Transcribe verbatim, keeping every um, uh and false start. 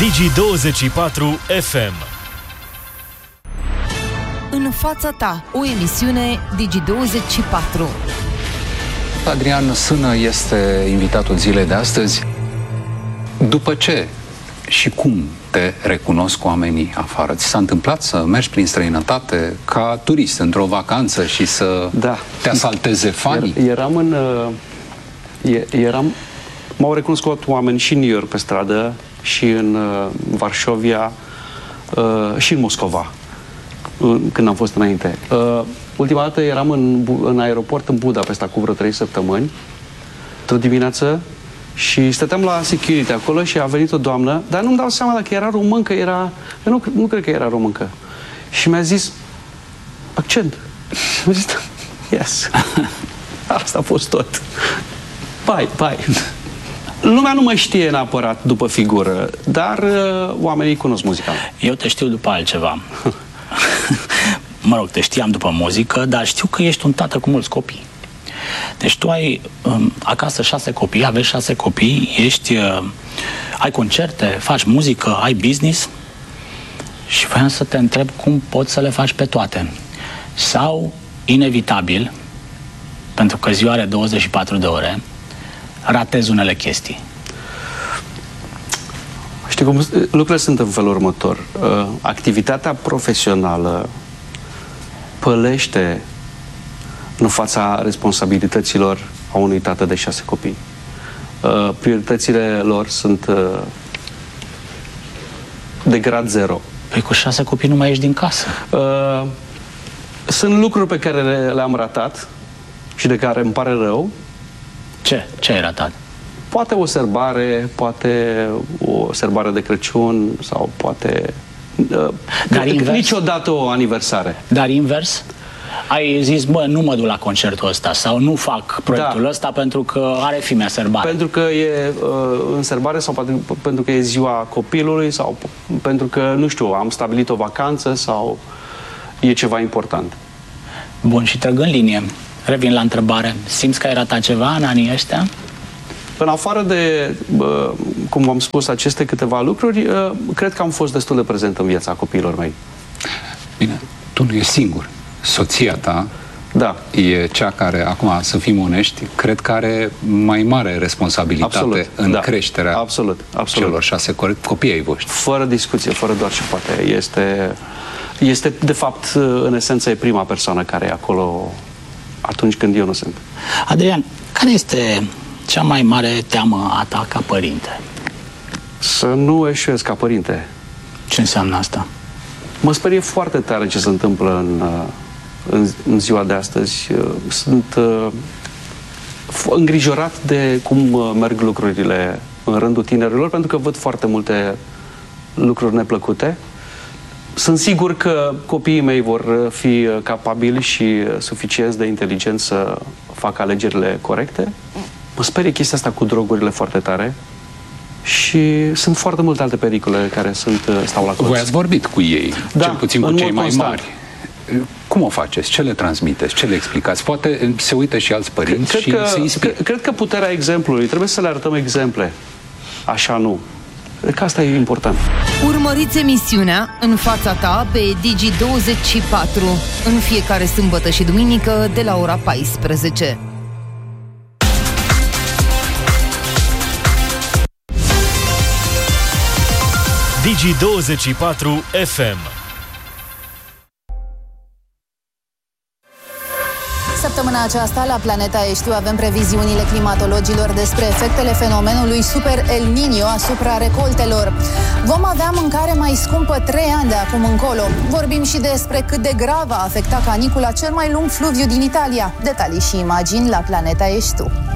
Digi douăzeci și patru F M. În fața ta, o emisiune Digi douăzeci și patru. Adrian Sână este invitatul zilei de astăzi. După ce și cum te recunosc oamenii afară? Ți s-a întâmplat să mergi prin străinătate ca turist într-o vacanță și să da. te asalteze fanii? Eram în... Eram... M-au recunoscut oameni și în New York pe stradă, și în uh, Varșovia, uh, și în Moscova, uh, când am fost înainte. Uh, ultima dată eram în, în aeroport în Budapesta cu vreo trei săptămâni, într-o dimineață, și stăteam la security acolo și a venit o doamnă, dar nu-mi dau seama dacă era româncă, era... Eu nu, nu cred că era româncă. Și mi-a zis, accent. Și mi-a zis, yes. Asta a fost tot. Bye, bye. Lumea nu mă știe neapărat după figură, dar uh, oamenii cunosc muzica. Eu te știu după altceva. Mă rog, te știam după muzică, dar știu că ești un tată cu mulți copii. Deci tu ai um, acasă șase copii, aveți șase copii, ești, uh, ai concerte, faci muzică, ai business și vreau să te întreb cum poți să le faci pe toate. Sau, inevitabil, pentru că ziua are douăzeci și patru de ore, ratezi unele chestii. Știi cum? Lucrurile sunt în felul următor. Uh, activitatea profesională pălește în fața responsabilităților a unui tată de șase copii. Uh, prioritățile lor sunt uh, de grad zero. Păi cu șase copii nu mai ieși din casă. Uh, sunt lucruri pe care le, le-am ratat și de care îmi pare rău. Ce? Ce ai ratat? Poate o sărbare, poate o sărbare de Crăciun sau poate... Uh, Dar invers? Niciodată o aniversare. Dar invers? Ai zis, bă, nu mă duc la concertul ăsta sau nu fac proiectul da. ăsta pentru că are fimea sărbare. Pentru că e uh, în sărbare sau pentru, pentru că e ziua copilului sau pentru că, nu știu, am stabilit o vacanță sau e ceva important. Bun, și trăgând linie, revin la întrebare. Simți că ai ratat ceva în anii ăștia? În afară de, uh, cum v-am spus, aceste câteva lucruri, uh, cred că am fost destul de prezent în viața copiilor mei. Bine, tu nu ești singur. Soția ta da. e cea care, acum să fim onești, cred că are mai mare responsabilitate absolut, în da. creșterea absolut, absolut. celor șase copii ai voștri. Fără discuție, fără doar și poate. Este, este, de fapt, în esență, e prima persoană care e acolo atunci când eu nu sunt. Adrian, care este cea mai mare teamă a ta ca părinte? Să nu eșuez ca părinte. Ce înseamnă asta? Mă sperie foarte tare ce se întâmplă în, în, în ziua de astăzi. Sunt uh, îngrijorat de cum merg lucrurile în rândul tinerilor, pentru că văd foarte multe lucruri neplăcute. Sunt sigur că copiii mei vor fi capabili și suficienți de inteligenți să facă alegerile corecte. Mă sperie chestia asta cu drogurile foarte tare. Și sunt foarte multe alte pericole care sunt, stau la colț. Voi ați vorbit cu ei, da, cel puțin cu cei mai constant. mari. Cum o faceți? Ce le transmiteți? Ce le explicați? Poate se uită și alți părinți cred și că, se inspiră. Cred că puterea exemplului, trebuie să le arătăm exemple. Așa nu. Cred că asta e important. Urmăriți emisiunea În fața ta pe Digi douăzeci și patru în fiecare sâmbătă și duminică de la ora paisprezece. Digi douăzeci și patru F M. Săptămâna aceasta, la Planeta Eștiu, avem previziunile climatologilor despre efectele fenomenului Super El Niño asupra recoltelor. Vom avea mâncare mai scumpă trei ani de acum încolo. Vorbim și despre cât de grav a afectat canicula cel mai lung fluviu din Italia. Detalii și imagini la Planeta Eștiu.